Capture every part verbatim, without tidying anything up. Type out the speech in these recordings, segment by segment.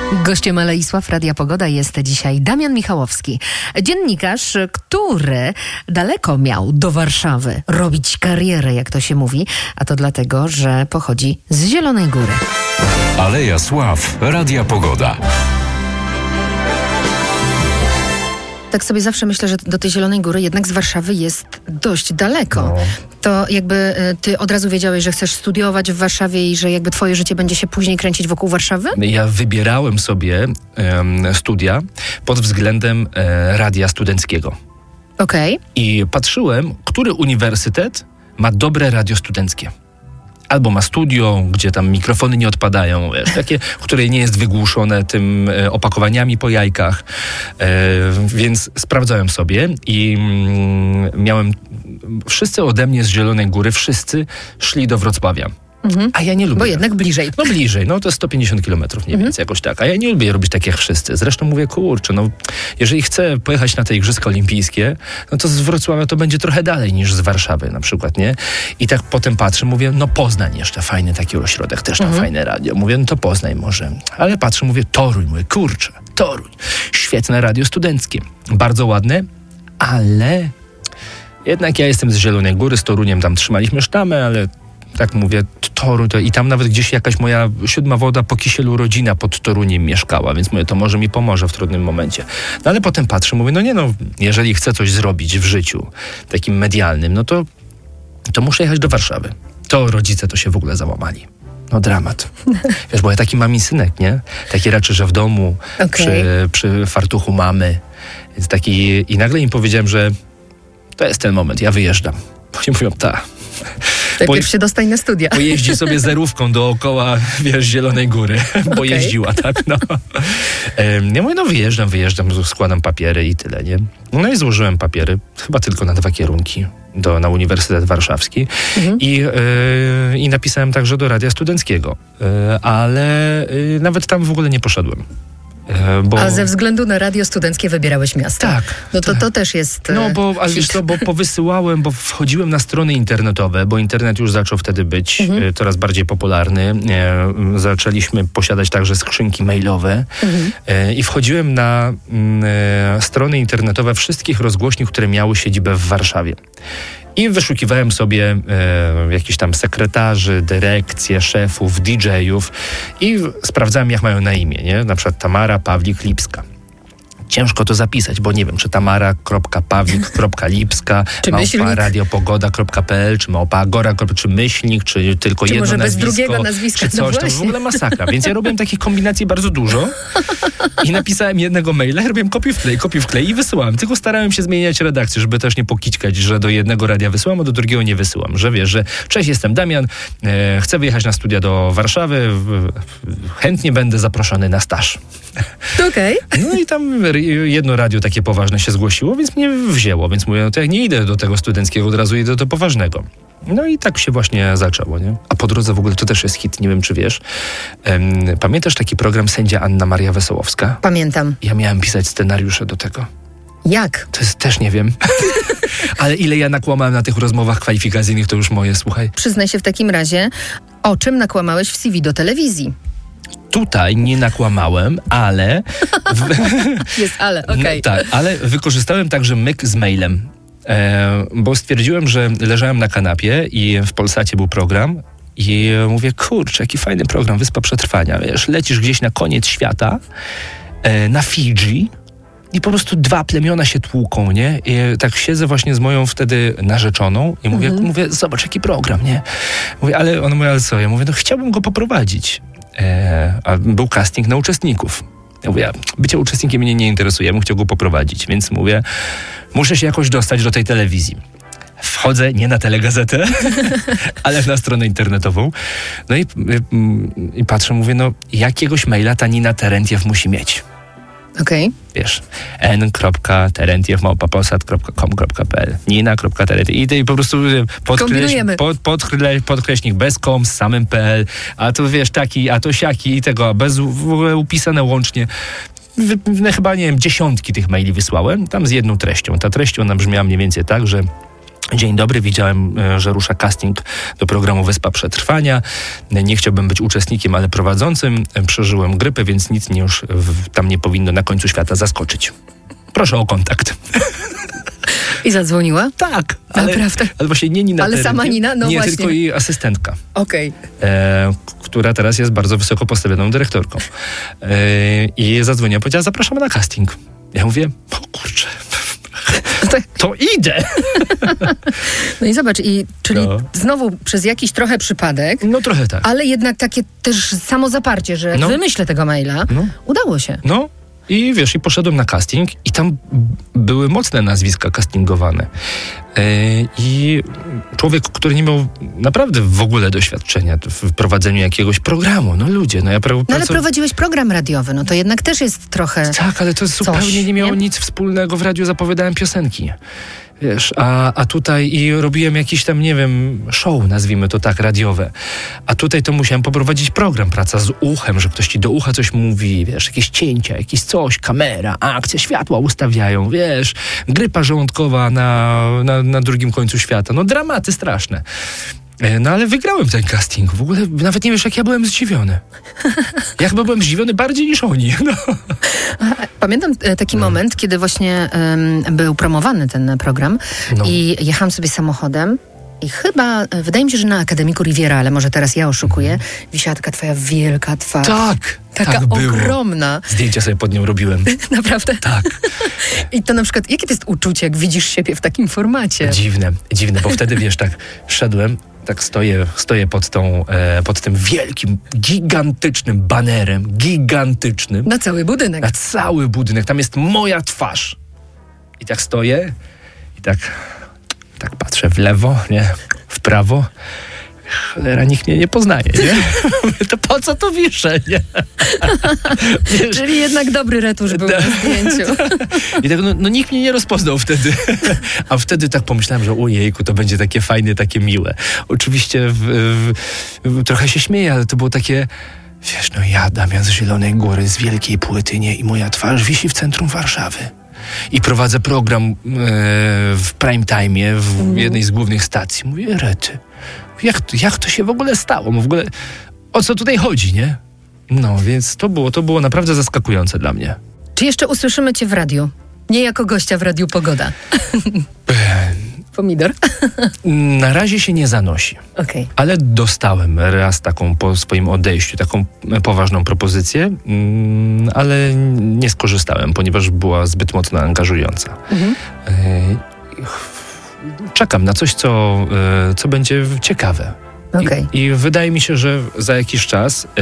Gościem Aleisław Radia Pogoda jest dzisiaj Damian Michałowski, dziennikarz, który daleko miał do Warszawy robić karierę, jak to się mówi, a to dlatego, że pochodzi z Zielonej Góry. Aleja Sław, Radia Pogoda. Tak sobie zawsze myślę, że do tej Zielonej Góry jednak z Warszawy jest dość daleko. No. To jakby ty od razu wiedziałeś, że chcesz studiować w Warszawie i że jakby twoje życie będzie się później kręcić wokół Warszawy? Ja wybierałem sobie um, studia pod względem e, radia studenckiego. Okej. Okay. I patrzyłem, który uniwersytet ma dobre radio studenckie. Albo ma studio, gdzie tam mikrofony nie odpadają, wiesz, takie, które nie jest wygłuszone tym e, opakowaniami po jajkach. E, więc sprawdzałem sobie i mm, miałem... Wszyscy ode mnie z Zielonej Góry, wszyscy szli do Wrocławia. Mhm. A ja nie lubię. Bo jednak bliżej. No bliżej, no to sto pięćdziesiąt kilometrów mniej więcej, mhm. jakoś tak. A ja nie lubię robić tak jak wszyscy. Zresztą mówię, kurczę, no jeżeli chcę pojechać na te Igrzyska Olimpijskie, no to z Wrocławia to będzie trochę dalej niż z Warszawy na przykład, nie? I tak potem patrzę, mówię, no Poznań jeszcze, fajny taki ośrodek, też tam mhm. fajne radio. Mówię, no to Poznań może. Ale patrzę, mówię, Toruń, mówię, kurczę, Toruń. Świetne radio studenckie. Bardzo ładne, ale jednak ja jestem z Zielonej Góry, z Toruniem tam trzymaliśmy sztamę, ale tak mówię, Toruń, to i tam nawet gdzieś jakaś moja siódma woda po Kisielu rodzina pod Toruniem mieszkała, więc mówię, to może mi pomoże w trudnym momencie. No ale potem patrzę, mówię, no nie no, jeżeli chcę coś zrobić w życiu takim medialnym, no to, to muszę jechać do Warszawy. To rodzice to się w ogóle załamali. No dramat. Wiesz, bo ja taki mami synek, nie? Taki raczej, że w domu, okay. przy, przy fartuchu mamy. Więc taki, i nagle im powiedziałem, że to jest ten moment, ja wyjeżdżam. Oni mówią, ta. Najpierw się dostań na studia. Pojeździ sobie zerówką dookoła, wiesz, Zielonej Góry, bo okay. jeździła, tak, no. Ja mówię, no wyjeżdżam, wyjeżdżam, składam papiery i tyle, nie? No i złożyłem papiery, chyba tylko na dwa kierunki, do, na Uniwersytet Warszawski mhm. i, yy, i napisałem także do Radia Studenckiego, yy, ale yy, nawet tam w ogóle nie poszedłem. Bo... A ze względu na radio studenckie wybierałeś miasto. Tak. No to tak. to też jest... No bo, ale wiesz co, bo powysyłałem, bo wchodziłem na strony internetowe, bo internet już zaczął wtedy być mhm. coraz bardziej popularny. E, zaczęliśmy posiadać także skrzynki mailowe mhm. e, i wchodziłem na e, strony internetowe wszystkich rozgłośni, które miały siedzibę w Warszawie. I wyszukiwałem sobie e, jakichś tam sekretarzy, dyrekcje, szefów, didżejów i sprawdzałem, jak mają na imię, nie? Na przykład Tamara Pawlik-Lipska. Ciężko to zapisać, bo nie wiem, czy tamara kropka pawlik kropka lipska, małpa radiopogoda kropka p l, czy małpa agora, czy myślnik, czy tylko czy jedno może nazwisko, bez drugiego nazwiska, czy coś. No to w ogóle masakra. Więc ja robiłem takich kombinacji bardzo dużo i napisałem jednego maila, robiłem kopiuj wklej, kopiuj wklej i wysyłałem. Tylko starałem się zmieniać redakcję, żeby też nie pokićkać, że do jednego radia wysyłam, a do drugiego nie wysyłam. Że wiesz, że cześć, jestem Damian, e, chcę wyjechać na studia do Warszawy, w, chętnie będę zaproszony na staż. Okej. Okay. No i tam jedno radio takie poważne się zgłosiło, więc mnie wzięło, więc mówię, no to jak nie idę do tego studenckiego, od razu idę do poważnego. No i tak się właśnie zaczęło, nie? A po drodze w ogóle to też jest hit, nie wiem czy wiesz. Um, pamiętasz taki program Sędzia Anna Maria Wesołowska? Pamiętam. Ja miałem pisać scenariusze do tego. Jak? To jest, też nie wiem. Ale ile ja nakłamałem na tych rozmowach kwalifikacyjnych, to już moje, słuchaj. Przyznaj się w takim razie, o czym nakłamałeś w C V do telewizji? Tutaj nie nakłamałem, ale... W... Jest ale, okej. Okay. No, tak, ale wykorzystałem także myk z mailem, e, bo stwierdziłem, że leżałem na kanapie i w Polsacie był program i mówię, kurczę, jaki fajny program, Wyspa Przetrwania, wiesz, lecisz gdzieś na koniec świata, e, na Fidżi i po prostu dwa plemiona się tłuką, nie? I tak siedzę właśnie z moją wtedy narzeczoną i mówię, mhm. mówię, zobacz, jaki program, nie? Mówię, ale on mówi, ale co? Ja mówię, no chciałbym go poprowadzić. E, a był casting na uczestników. Ja mówię, bycie uczestnikiem mnie nie interesuje, ja bym chciał go poprowadzić, więc mówię, muszę się jakoś dostać do tej telewizji. Wchodzę nie na Telegazetę, ale na stronę internetową. No i, i, i patrzę, mówię, no jakiegoś maila ta Nina Terentiew musi mieć. Okej. Okay. Wiesz, n kropka terentiew małpa polsat kropka com kropka p l nina kropka terentiew i po prostu podkreśl, pod, podkreśl, podkreśnik bez com, z samym pl, a to wiesz, taki, a to siaki i tego, bez w ogóle upisane łącznie. Wy, chyba, nie wiem, dziesiątki tych maili wysłałem, tam z jedną treścią. Ta treść, ona brzmiała mniej więcej tak, że Dzień dobry, widziałem, że rusza casting do programu Wyspa Przetrwania. Nie chciałbym być uczestnikiem, ale prowadzącym. Przeżyłem grypę, więc nic mnie już w, tam nie powinno na końcu świata zaskoczyć. Proszę o kontakt. I zadzwoniła? Tak. Ale, naprawdę? Ale właśnie nie Nina. Ale Terentiew, sama Nina? No nie, właśnie. tylko jej asystentka. Okej. Okay. E, która teraz jest bardzo wysoko postawioną dyrektorką. E, I zadzwoniła, powiedziała, zapraszamy na casting. Ja mówię, o kurczę, to idę. No i zobacz, i czyli No. znowu przez jakiś trochę przypadek, No trochę tak. ale jednak takie też samozaparcie, że No. wymyślę tego maila, No. udało się. No i wiesz, i poszedłem na casting i tam były mocne nazwiska castingowane. Yy, I człowiek, który nie miał naprawdę w ogóle doświadczenia w prowadzeniu jakiegoś programu. No ludzie, no ja pra- No ale pracow- prowadziłeś program radiowy, no to jednak też jest trochę... Tak, ale to zupełnie nie miało nie? nic wspólnego. W radiu zapowiadałem piosenki. Wiesz, a, a tutaj i robiłem jakiś tam, nie wiem, show, nazwijmy to tak, radiowe. A tutaj to musiałem poprowadzić program, praca z uchem, że ktoś ci do ucha coś mówi, wiesz, jakieś cięcia, jakieś coś, kamera, akcja, światła ustawiają, wiesz, grypa żołądkowa na, na, na drugim końcu świata. No dramaty straszne. No ale wygrałem ten casting. W ogóle nawet nie wiesz, jak ja byłem zdziwiony. Ja chyba byłem zdziwiony bardziej niż oni. No. Pamiętam e, taki No. moment, kiedy właśnie em, był promowany ten program No. i jechałam sobie samochodem i chyba, e, wydaje mi się, że na Akademiku Riviera, ale może teraz ja oszukuję, wisiała taka twoja wielka twarz. Tak, Taka tak było. ogromna. Zdjęcia sobie pod nią robiłem. Naprawdę? Tak. I to na przykład, jakie to jest uczucie, jak widzisz siebie w takim formacie? Dziwne, dziwne, bo wtedy, wiesz, tak szedłem, tak stoję, stoję pod, tą, e, pod tym wielkim, gigantycznym banerem, gigantycznym, Na cały budynek. na cały budynek. Tam jest moja twarz. I tak stoję i tak, tak patrzę w lewo, nie, w prawo. Cholera, nikt mnie nie poznaje, nie? To po co to wiszę, nie? Wiesz, Czyli jednak dobry retusz był na zdjęciu. I tak, no, no nikt mnie nie rozpoznał wtedy. A wtedy tak pomyślałem, że ojejku, to będzie takie fajne, takie miłe. Oczywiście w, w, w, trochę się śmieję, ale to było takie, wiesz, no ja, Damian z Zielonej Góry, z Wielkiej Płytynie i moja twarz wisi w centrum Warszawy. I prowadzę program e, w prime time w Mhm. jednej z głównych stacji. Mówię, rety, jak, jak to się w ogóle stało? W ogóle, o co tutaj chodzi, nie? No, więc to było, to było naprawdę zaskakujące dla mnie. Czy jeszcze usłyszymy cię w radiu? Nie jako gościa w Radiu Pogoda. Pomidor? Na razie się nie zanosi. Okej. Ale dostałem raz taką po swoim odejściu, taką poważną propozycję, mm, ale nie skorzystałem, ponieważ była zbyt mocno angażująca. Mhm. E, Czekam na coś, co, e, co będzie ciekawe. Okej. I, I wydaje mi się, że za jakiś czas e,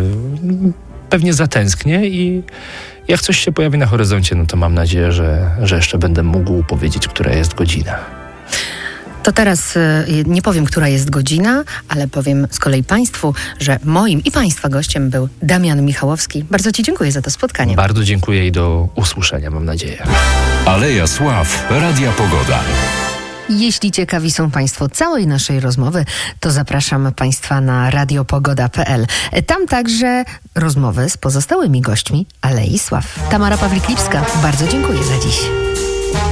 pewnie zatęsknię i jak coś się pojawi na horyzoncie, no to mam nadzieję, że, że jeszcze będę mógł powiedzieć, która jest godzina. To teraz y, nie powiem, która jest godzina, ale powiem z kolei Państwu, że moim i Państwa gościem był Damian Michałowski. Bardzo Ci dziękuję za to spotkanie. Bardzo dziękuję i do usłyszenia, mam nadzieję. Aleja Sław, Radia Pogoda. Jeśli ciekawi są Państwo całej naszej rozmowy, to zapraszam Państwa na radiopogoda kropka p l. Tam także rozmowy z pozostałymi gośćmi Alei Sław. Tamara Pawlik-Lipska, bardzo dziękuję za dziś.